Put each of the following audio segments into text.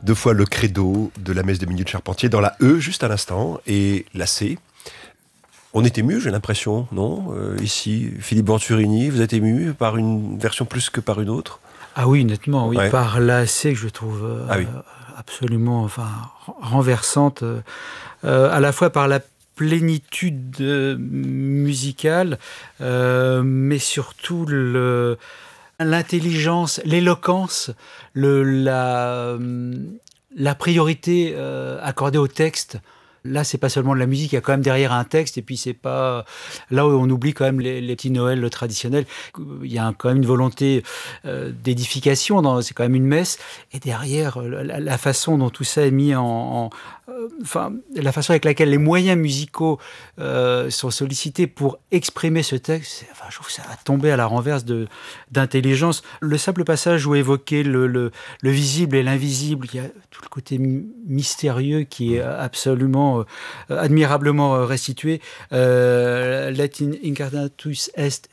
2 fois le credo de la messe des minutes Charpentier dans la E, juste à l'instant, et la C. On est ému, j'ai l'impression, non ici, Philippe Venturini, vous êtes ému par une version plus que par une autre? Ah oui, nettement, oui. Ouais. Par la C que je trouve absolument renversante, à la fois par la plénitude musicale, mais surtout l'intelligence, l'éloquence, la priorité accordée au texte. Là, c'est pas seulement de la musique, il y a quand même derrière un texte, et puis c'est pas là où on oublie quand même les petits Noëls traditionnels. Il y a quand même une volonté d'édification, c'est quand même une messe, et derrière la façon dont tout ça est mis la façon avec laquelle les moyens musicaux sont sollicités pour exprimer ce texte, je trouve que ça va tomber à la renverse d'intelligence. Le simple passage où évoquer le visible et l'invisible, il y a tout le côté mystérieux qui est absolument admirablement restitué. Latin incarnatus est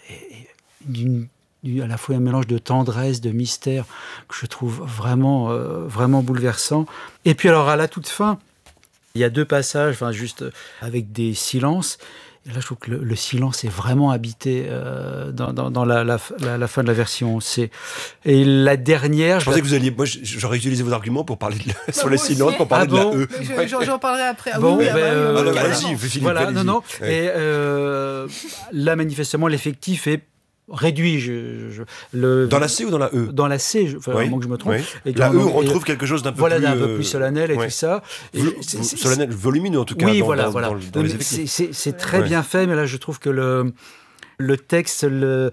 à la fois un mélange de tendresse, de mystère, que je trouve vraiment bouleversant. Et puis alors à la toute fin, il y a 2 passages, juste avec des silences. Et là, je trouve que le silence est vraiment habité dans la fin de la version C. Et la dernière... Je pensais que vous alliez... Moi, j'aurais utilisé vos arguments pour parler sur les silences, pour parler de la E. J'en parlerai après. Allez-y, Philippe, voilà, allez-y. non. Ouais. Et là, manifestement, l'effectif est réduit. Dans la C ou dans la E? Dans la C, à moins que je me trompe. Oui. Et la E, on retrouve quelque chose d'un peu plus... d'un peu plus solennel et tout ça. Solennel, volumineux en tout cas, dans les effectifs. C'est très bien fait, mais là, je trouve que le texte,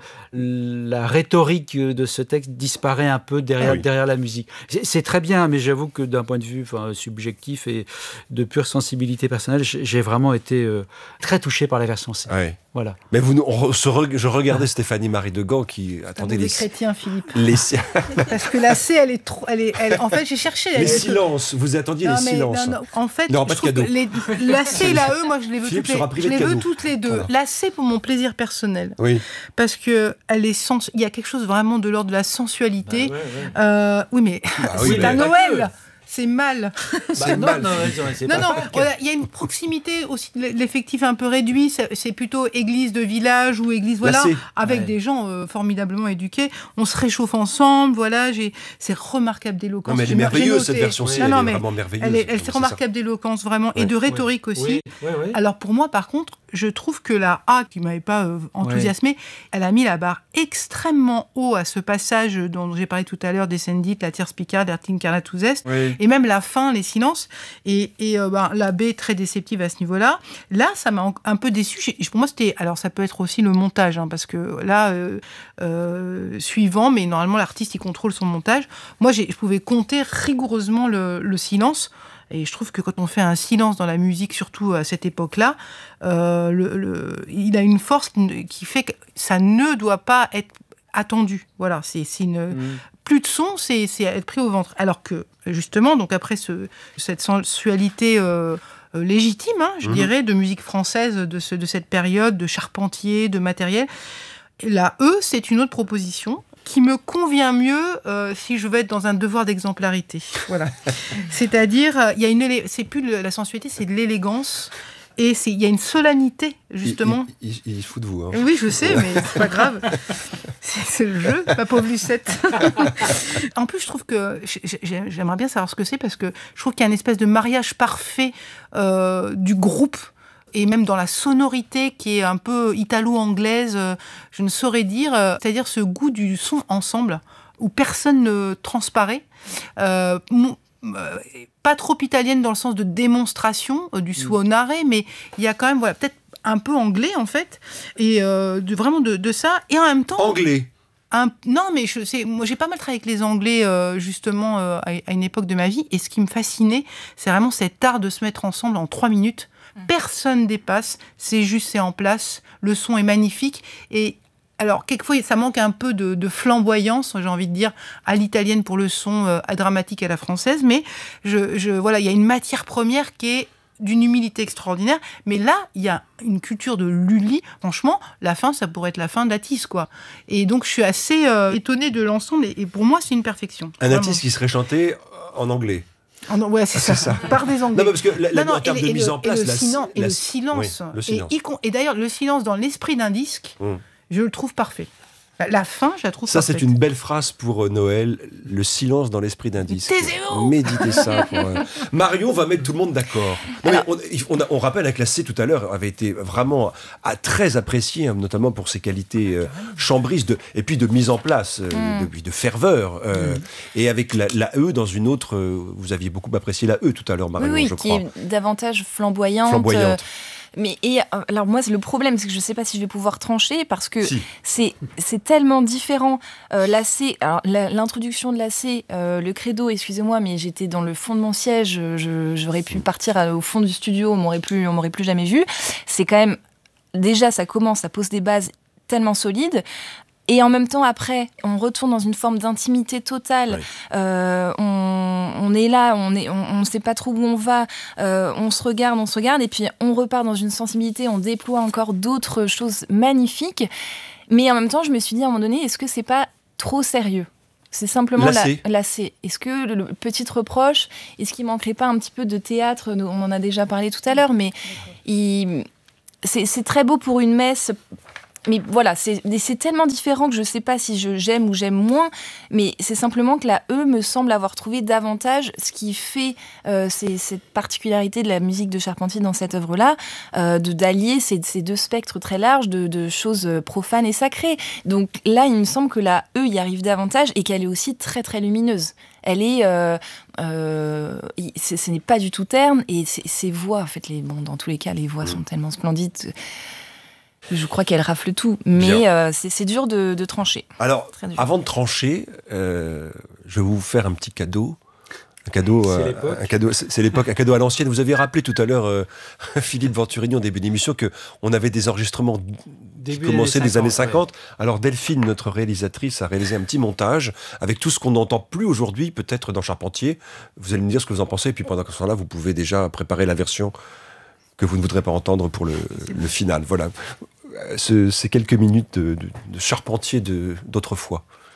la rhétorique de ce texte disparaît un peu derrière la musique. C'est très bien, mais j'avoue que d'un point de vue subjectif et de pure sensibilité personnelle, j'ai vraiment été très touché par la version C. Ouais. Voilà. Mais je regardais Stéphanie Marie de Gand qui attendait les chrétiens, Philippe. Parce que la C, en fait, j'ai cherché. Les silences. Vous attendiez les silences. Non. En fait, non, pas de cadeau. La C et la E, moi, je les veux toutes les deux. Voilà. La C pour mon plaisir personnel. Oui. Parce que il y a quelque chose vraiment de l'ordre de la sensualité. Oui, mais c'est à Noël. C'est mal. Non, il y a une proximité aussi de l'effectif un peu réduit. C'est plutôt église de village ou église, avec des gens formidablement éduqués. On se réchauffe ensemble, c'est remarquable d'éloquence. Non, mais elle est merveilleuse, cette version-ci. Elle est vraiment merveilleuse. Elle est remarquable d'éloquence, vraiment, et de rhétorique aussi. Oui. Alors pour moi, par contre, je trouve que la A, qui ne m'avait pas enthousiasmée, elle a mis la barre extrêmement haut à ce passage dont j'ai parlé tout à l'heure, Descendit, la tierce Picard, Latin incarnatus est, et même la fin, les silences, et la B très déceptive à ce niveau-là. Là, ça m'a un peu déçu. Pour moi, alors ça peut être aussi le montage, parce que là, suivant, mais normalement l'artiste, il contrôle son montage. Moi, je pouvais compter rigoureusement le silence. Et je trouve que quand on fait un silence dans la musique, surtout à cette époque-là, il a une force qui fait que ça ne doit pas être attendu. Voilà, plus de son, c'est être pris au ventre. Alors que, justement, donc après cette sensualité légitime, je dirais, de musique française de cette période, de Charpentier, de matériel, la E, c'est une autre proposition qui me convient mieux si je veux être dans un devoir d'exemplarité. Voilà. C'est-à-dire, c'est plus la sensualité, c'est de l'élégance. Et il y a une solennité, justement. Il se fout de vous. Hein. Oui, je sais, mais c'est pas grave. C'est le jeu, ma pauvre Lucette. En plus, je trouve que... J'aimerais bien savoir ce que c'est, parce que je trouve qu'il y a une espèce de mariage parfait du groupe, et même dans la sonorité qui est un peu italo-anglaise, je ne saurais dire, c'est-à-dire ce goût du son ensemble, où personne ne transparaît, pas trop italienne dans le sens de démonstration du suonare, mais il y a quand même peut-être un peu anglais en fait, et vraiment de ça, et en même temps... Anglais. Non, mais moi j'ai pas mal travaillé avec les Anglais justement à une époque de ma vie, et ce qui me fascinait, c'est vraiment cet art de se mettre ensemble en 3 minutes. Personne dépasse, c'est en place, le son est magnifique, et alors quelquefois ça manque un peu de flamboyance, j'ai envie de dire, à l'italienne pour le son dramatique à la française, mais voilà, il y a une matière première qui est d'une humilité extraordinaire, mais là, il y a une culture de Lully, franchement, la fin, ça pourrait être la fin d'Atis, quoi. Et donc, je suis assez étonnée de l'ensemble, et pour moi, c'est une perfection. Un Atis qui serait chanté en anglais. Oh non, ouais, c'est ça. Par des Anglais. Non, parce que en termes de mise en place, le silence. Oui, le silence. Et d'ailleurs, le silence dans l'esprit d'un disque, je le trouve parfait. La fin, je la trouve parfaite. Ça, c'est une belle phrase pour Noël. Le silence dans l'esprit d'un disque. Taisez-vous. Méditez ça. Marion va mettre tout le monde d'accord. On rappelle que la C tout à l'heure avait été vraiment très appréciée, hein, notamment pour ses qualités chambristes et puis de mise en place, de ferveur. Et avec la E dans une autre, vous aviez beaucoup apprécié la E tout à l'heure, Marion, je crois. Oui, qui est davantage flamboyante. Alors moi, le problème, c'est que je ne sais pas si je vais pouvoir trancher parce que c'est tellement différent. La C, alors l'introduction de la C, le credo, excusez-moi, mais j'étais dans le fond de mon siège, j'aurais pu partir au fond du studio, on m'aurait plus jamais vu. C'est quand même, déjà, ça pose des bases tellement solides. Et en même temps, après, on retourne dans une forme d'intimité totale. Oui. On est là, on ne sait pas trop où on va. On se regarde, et puis on repart dans une sensibilité. On déploie encore d'autres choses magnifiques. Mais en même temps, je me suis dit à un moment donné, est-ce que c'est pas trop sérieux ? C'est simplement la C. Est-ce que le petit reproche, est-ce qu'il manquerait pas un petit peu de théâtre ? On en a déjà parlé tout à l'heure, mais c'est très beau pour une messe. Mais voilà, c'est tellement différent que je ne sais pas si j'aime ou j'aime moins, mais c'est simplement que la E me semble avoir trouvé davantage ce qui fait cette particularité de la musique de Charpentier dans cette œuvre-là, d'allier ces deux spectres très larges de choses profanes et sacrées. Donc là, il me semble que la E y arrive davantage et qu'elle est aussi très très lumineuse. Elle est, ce n'est pas du tout terne, et ces voix, en fait, dans tous les cas, les voix sont tellement splendides. Je crois qu'elle rafle tout, mais c'est dur de trancher. Alors, avant de trancher, je vais vous faire un petit cadeau. C'est l'époque, un cadeau à l'ancienne. Vous avez rappelé tout à l'heure, Philippe Venturini, en début d'émission, qu'on avait des enregistrements qui commençaient des années 50. Ouais. Alors Delphine, notre réalisatrice, a réalisé un petit montage avec tout ce qu'on n'entend plus aujourd'hui, peut-être dans Charpentier. Vous allez me dire ce que vous en pensez, et puis pendant ce temps-là, vous pouvez déjà préparer la version que vous ne voudrez pas entendre pour le final. Voilà. Ces quelques minutes de Charpentier d'autrefois.